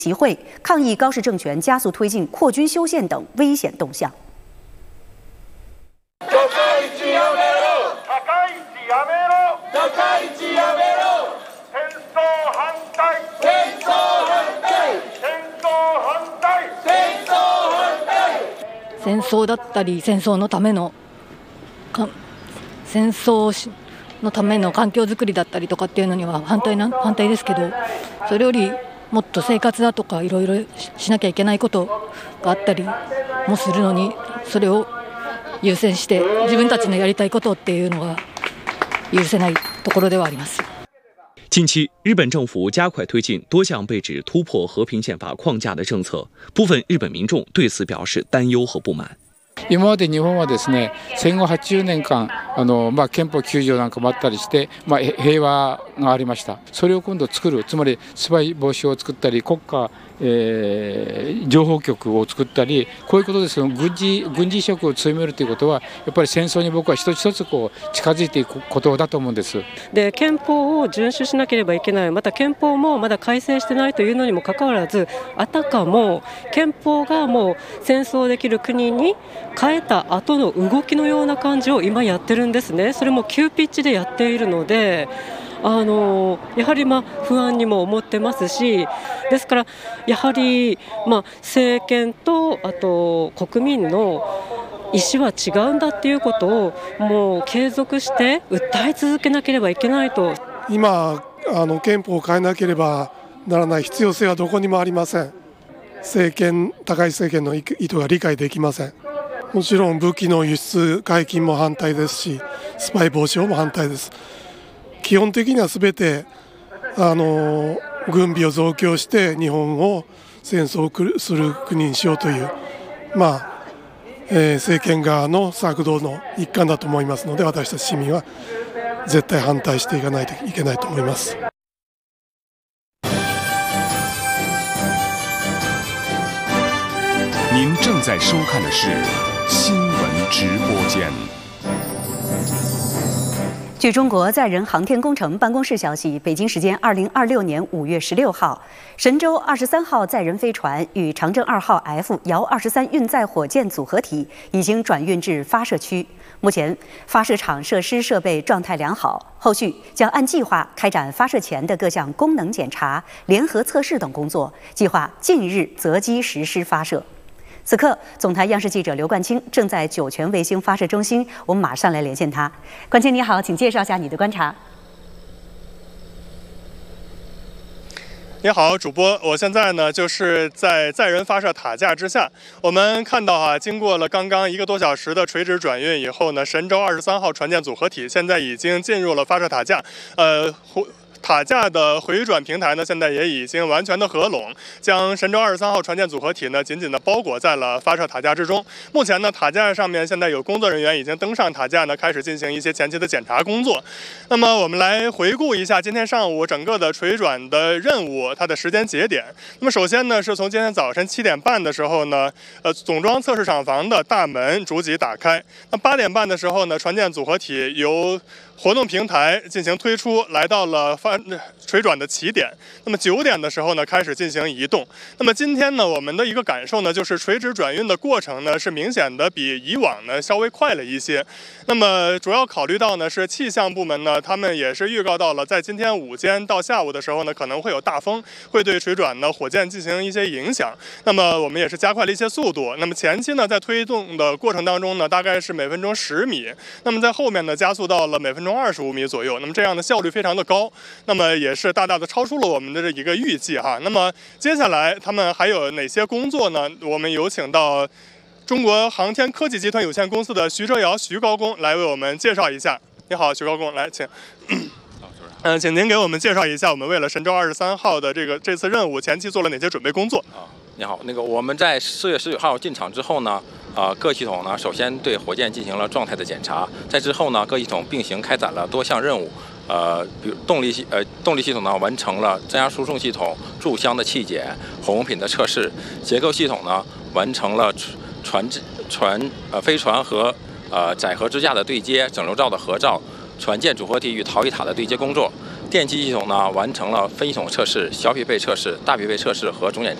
集会抗议高市政权加速推进扩军修宪等危险动向。 戦争だったり戦争のための環境づくりだったりとかっていうのには反対ですけど、それよりもっと生活だとかいろいろしなきゃいけないことがあったりもするのに、それを優先して自分たちのやりたいことっていうのが許せないところではあります。 近期，日本政府加快推进多项被指突破和平宪法框架的政策，部分日本民众对此表示担忧和不満。 今まで日本はですね、戦後80年間憲法9条なんかもあったりして、平和がありました。それを今度作る、つまりスパイ防止を作ったり、国家情報局を作ったり、こういうことですけど、軍事意識を強めるということはやっぱり戦争に僕は一つ一つ近づいていくことだと思うんです。 で、憲法を遵守しなければいけない、また憲法もまだ改正してないというのにもかかわらず、あたかも憲法がもう戦争できる国に変えた後の動きのような感じを今やってるんですね。それも急ピッチでやっているので、やはり不安にも思ってますし、ですからやはり政権とあと国民の意思は違うんだっていうことをもう継続して訴え続けなければいけないと。 今憲法を変えなければならない必要性はどこにもありません。高い政権の意図が理解できません。もちろん武器の輸出解禁も反対ですし、スパイ防止法も反対です。基本的には全て軍備を増強して日本を戦争する国にしようという、政権側の策動の一環だと思いますので、私たち市民は絶対反対していかないといけないと思います。 您正在收看的是新闻直播间。 据中国载人航天工程办公室消息，北京时间2026年5月16号，神舟23号载人飞船与长征2号 F 遥23运载火箭组合体已经转运至发射区。目前，发射场设施设备状态良好，后续将按计划开展发射前的各项功能检查、联合测试等工作，计划近日择机实施发射。此刻，总台央视记者刘冠清正在酒泉卫星发射中心，我们马上来连线他。冠清你好，请介绍一下你的观察。 你好，主播，我现在呢就是在载人发射塔架之下。我们看到经过了刚刚1个多小时的垂直转运以后呢，神舟23号船舰组合体现在已经进入了发射塔架，塔架的回转平台呢，现在也已经完全的合拢，将神舟23号船舰组合体呢紧紧的包裹在了发射塔架之中。目前呢，塔架上面现在有工作人员已经登上塔架呢，开始进行一些前期的检查工作。那么我们来回顾一下今天上午整个的垂转的任务，它的时间节点。那么首先呢，是从今天早晨7点半的时候呢，总装测试厂房的大门逐级打开。那8点半的时候呢，船舰组合体由活动平台进行推出，来到了垂转的起点。那么9点的时候呢，开始进行移动。那么今天呢，我们的一个感受呢，就是垂直转运的过程呢，是明显的比以往呢稍微快了一些。那么主要考虑到呢，是气象部门呢，他们也是预告到了，在今天午间到下午的时候呢，可能会有大风，会对垂转呢火箭进行一些影响。那么我们也是加快了一些速度。那么前期呢，在推动的过程当中呢，大概是每分钟10米。那么在后面呢，加速到了每分钟25米左右。那么这样的效率非常的高。那么也是大大的超出了我们的这一个预计哈。那么接下来他们还有哪些工作呢？我们有请到中国航天科技集团有限公司的徐哲尧徐高工来为我们介绍一下。你好，徐高工，来请。请您给我们介绍一下，我们为了神舟23号的这次任务前期做了哪些准备工作？ 你好，我们在4月19号进场之后呢，各系统呢首先对火箭进行了状态的检查，在之后呢，各系统并行开展了多项任务。比如动力系统呢完成了增压输送系统注箱的气检、混合品的测试；结构系统呢完成了飞船和载荷支架的对接、整流罩的合罩、船舰组合体与逃逸塔的对接工作。 电机系统呢完成了分系统测试、小匹配测试、大匹配测试和总检查。